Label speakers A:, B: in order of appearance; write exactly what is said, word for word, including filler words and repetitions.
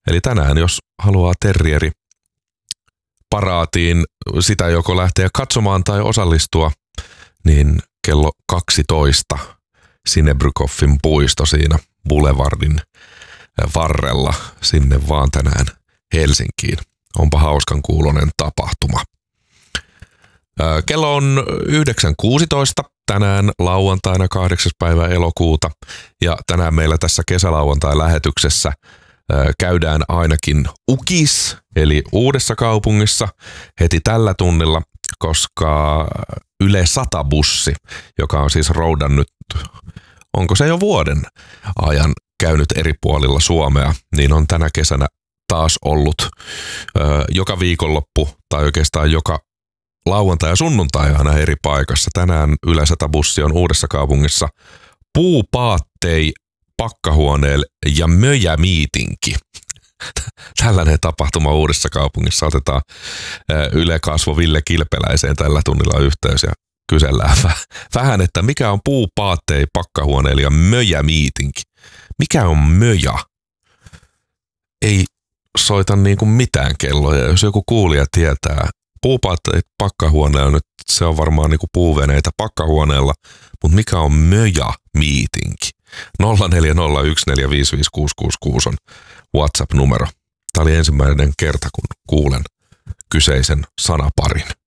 A: Eli tänään, jos haluaa terrieri paraatiin sitä joko lähteä katsomaan tai osallistua, niin kello kaksitoista Sinebrykoffin puisto siinä Boulevardin varrella sinne vaan tänään Helsinkiin. Onpa hauskan kuulonen tapahtuma. Kello on yhdeksän kuusitoista tänään lauantaina kahdeksas päivä elokuuta ja tänään meillä tässä kesälauantai-lähetyksessä käydään ainakin Ukis eli Uudessa Kaupungissa heti tällä tunnilla, koska Yle sata bussi, joka on siis roudannut, onko se jo vuoden ajan käynyt eri puolilla Suomea, niin on tänä kesänä taas ollut ö, joka viikonloppu tai oikeastaan joka lauantai ja sunnuntai aina eri paikassa. Tänään Yle sata bussi on Uudessa Kaupungissa puupaattei pakkahuoneelle ja möjämiitinki. Tällainen tapahtuma Uudessa Kaupungissa. Otetaan Yle Kasvo Ville Kilpeläiseen tällä tunnilla yhteys ja kysellään vähän, että mikä on puupaattei pakkahuoneelle ja möjämiitinki. Mikä on möjä? Ei soita niin kuin mitään kelloja. Jos joku kuulija tietää, puupaatteet pakkahuone on nyt, se on varmaan niin kuin puuveneitä pakkahuoneella, mutta mikä on möjä-miitinki? nolla neljä nolla yksi neljä viisi viisi kuusi kuusi kuusi on WhatsApp-numero. Tämä oli ensimmäinen kerta, kun kuulen kyseisen sanaparin.